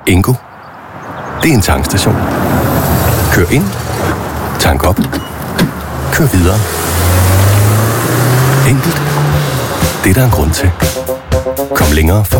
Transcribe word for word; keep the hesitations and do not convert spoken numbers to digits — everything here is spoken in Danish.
Ingo. Det er en tankstation. Kør ind. Tank op. Kør videre. Enkelt. Det er der en grund til. Kom længere forbi.